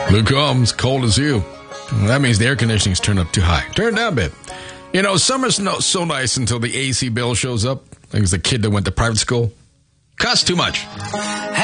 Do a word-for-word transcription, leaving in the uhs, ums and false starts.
Luke Combs, cold as you. Well, that means the air conditioning's turned up too high. Turn it down a bit. You know, summer's not so nice until the A C bill shows up. Like as a kid that went to private school. Costs too much.